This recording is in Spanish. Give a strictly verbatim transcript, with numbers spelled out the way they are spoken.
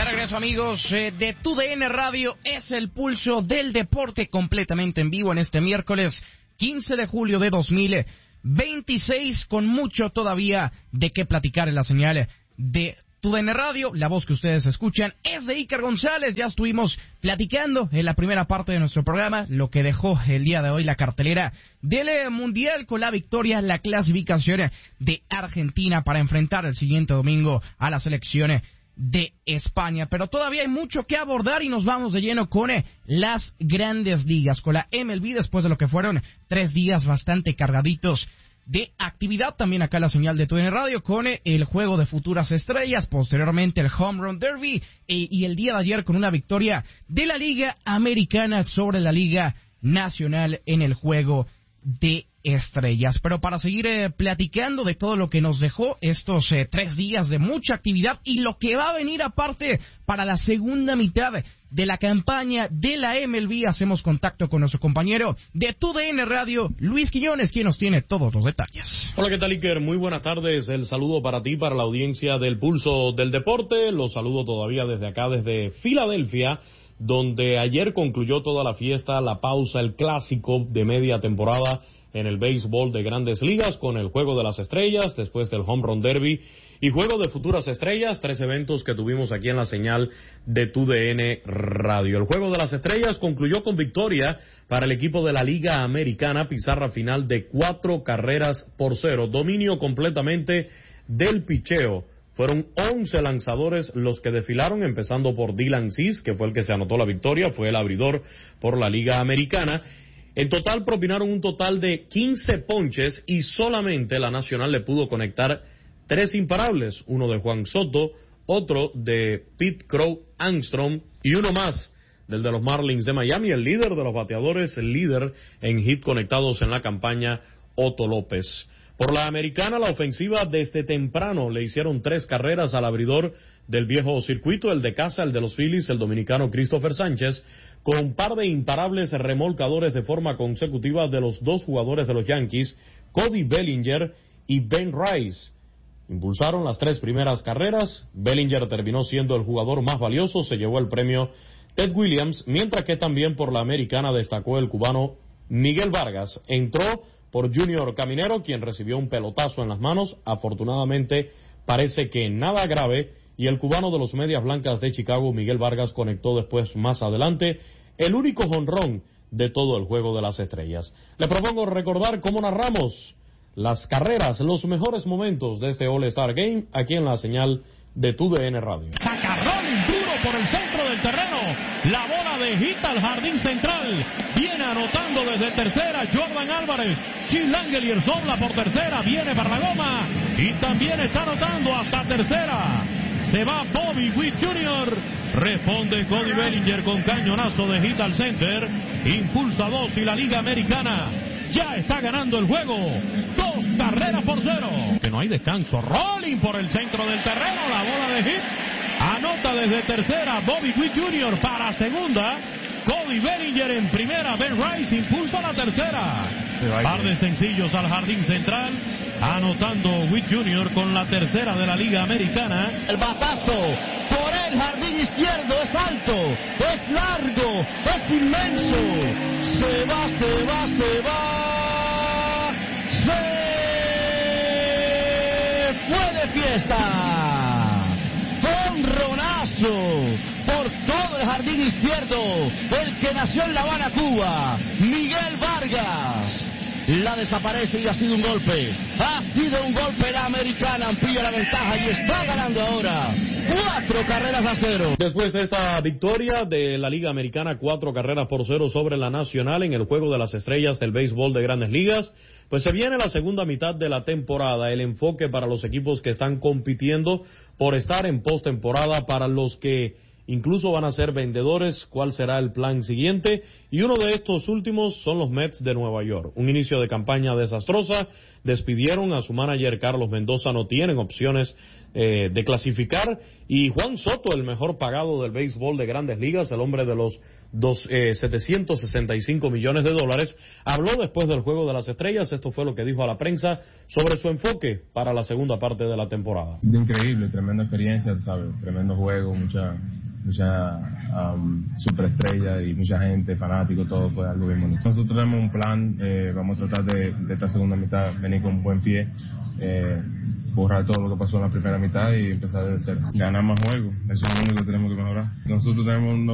De regreso, amigos, eh, de T U D N Radio. Es el pulso del deporte completamente en vivo en este miércoles quince de julio de dos mil veintiséis, con mucho todavía de qué platicar en la señal de T U D N Radio. La voz que ustedes escuchan es de Iker González. Ya estuvimos platicando en la primera parte de nuestro programa lo que dejó el día de hoy la cartelera del Mundial, con la victoria, la clasificación de Argentina para enfrentar el siguiente domingo a la selección de España. Pero todavía hay mucho que abordar y nos vamos de lleno con eh, las grandes ligas, con la M L B, después de lo que fueron tres días bastante cargaditos de actividad. También acá la señal de T U D N Radio con eh, el juego de futuras estrellas, posteriormente el Home Run Derby, eh, y el día de ayer con una victoria de la Liga Americana sobre la Liga Nacional en el juego de estrellas. Pero para seguir eh, platicando de todo lo que nos dejó estos eh, tres días de mucha actividad y lo que va a venir aparte para la segunda mitad de la campaña de la M L B, hacemos contacto con nuestro compañero de T U D N Radio, Luis Quiñones, quien nos tiene todos los detalles. Hola, ¿qué tal, Iker? Muy buenas tardes. El saludo para ti, para la audiencia del Pulso del Deporte. Los saludo todavía desde acá, desde Filadelfia, donde ayer concluyó toda la fiesta, la pausa, el clásico de media temporada en el béisbol de Grandes Ligas, con el Juego de las Estrellas, después del Home Run Derby y Juego de Futuras Estrellas, tres eventos que tuvimos aquí en la señal de T U D N Radio. El Juego de las Estrellas concluyó con victoria para el equipo de la Liga Americana, pizarra final de cuatro carreras por cero, dominio completamente del picheo. Fueron once lanzadores los que desfilaron, empezando por Dylan Cease, que fue el que se anotó la victoria, fue el abridor por la Liga Americana. En total propinaron un total de quince ponches y solamente la Nacional le pudo conectar tres imparables, uno de Juan Soto, otro de Pete Crow Armstrong y uno más del de los Marlins de Miami, el líder de los bateadores, el líder en hit conectados en la campaña, Otto López. Por la Americana, la ofensiva desde temprano le hicieron tres carreras al abridor del viejo circuito, el de casa, el de los Phillies, el dominicano Christopher Sánchez, con un par de imparables remolcadores de forma consecutiva de los dos jugadores de los Yankees, Cody Bellinger y Ben Rice. Impulsaron las tres primeras carreras. Bellinger terminó siendo el jugador más valioso, se llevó el premio Ted Williams, mientras que también por la Americana destacó el cubano Miguel Vargas. Entró por Junior Caminero, quien recibió un pelotazo en las manos. Afortunadamente parece que nada grave, y el cubano de los Medias Blancas de Chicago, Miguel Vargas, conectó después más adelante el único jonrón de todo el Juego de las Estrellas. Le propongo recordar cómo narramos las carreras, los mejores momentos de este All-Star Game aquí en la señal de T U D N Radio. Sacarrón duro por el centro del terreno, la bola de hit al jardín central, viene anotando desde tercera Jordan Álvarez, Chip Langeliers dobla por tercera, viene para la goma y también está anotando hasta tercera. Se va Bobby Witt junior Responde Cody Bellinger con cañonazo de hit al center. Impulsa dos y la Liga Americana ya está ganando el juego. Dos carreras por cero. Que no hay descanso. Rolling por el centro del terreno. La bola de hit. Anota desde tercera Bobby Witt junior para segunda. Cody Bellinger en primera. Ben Rice impulsa la tercera. Par de sencillos al jardín central. Anotando Witt junior con la tercera de la Liga Americana. El batazo por el jardín izquierdo es alto, es largo, es inmenso. Se va, se va, se va. Se fue de fiesta. Jonronazo por todo el jardín izquierdo. El que nació en La Habana, Cuba, Miguel Vargas. La desaparece y ha sido un golpe. Ha sido un golpe. La Americana amplía la ventaja y está ganando ahora cuatro carreras a cero. Después de esta victoria de la Liga Americana, cuatro carreras por cero sobre la Nacional en el Juego de las Estrellas del béisbol de Grandes Ligas, pues se viene la segunda mitad de la temporada. El enfoque para los equipos que están compitiendo por estar en postemporada, para los que incluso van a ser vendedores, cuál será el plan siguiente, y uno de estos últimos son los Mets de Nueva York. Un inicio de campaña desastrosa, despidieron a su manager Carlos Mendoza, no tienen opciones eh, de clasificar, y Juan Soto, el mejor pagado del béisbol de Grandes Ligas, el hombre de los dos, eh, setecientos sesenta y cinco millones de dólares, habló después del Juego de las Estrellas. Esto fue lo que dijo a la prensa sobre su enfoque para la segunda parte de la temporada. Increíble, tremenda experiencia, ¿sabes? Tremendo juego, mucha mucha um, superestrella y mucha gente, fanáticos, todo fue algo bien bonito. Nosotros tenemos un plan, eh, vamos a tratar de, de esta segunda mitad venir con un buen pie, eh, borrar todo lo que pasó en la primera mitad y empezar desde cero. Ganar más juegos, eso es lo único que tenemos que mejorar. Nosotros tenemos